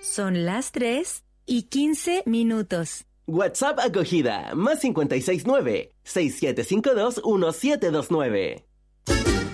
Son las 3:15. WhatsApp acogida, +569 6752 1729.